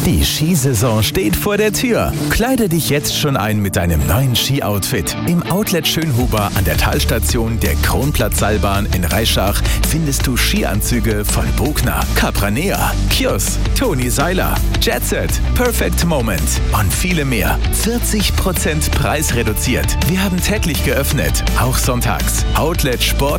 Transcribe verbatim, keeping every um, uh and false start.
Die Skisaison steht vor der Tür. Kleide dich jetzt schon ein mit deinem neuen Ski-Outfit. Im Outlet Schönhuber an der Talstation der Kronplatzseilbahn in Reischach findest du Skianzüge von Bogner, Capranea, Kjos, Toni Seiler, Jetset, Perfect Moment und viele mehr. vierzig Prozent Preis reduziert. Wir haben täglich geöffnet, auch sonntags. Outlet Sport